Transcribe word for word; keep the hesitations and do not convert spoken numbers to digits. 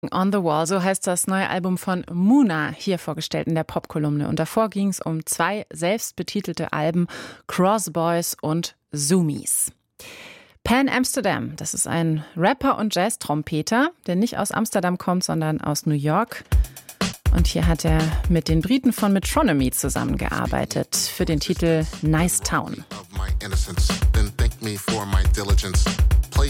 On the Wall, so heißt das neue Album von Muna, hier vorgestellt in der Popkolumne. Und davor ging es um zwei selbstbetitelte Alben, Crossboys und Zoomies. Pan Amsterdam, das ist ein Rapper und Jazz-Trompeter, der nicht aus Amsterdam kommt, sondern aus New York. Und hier hat er mit den Briten von Metronomy zusammengearbeitet für den Titel Nice Town.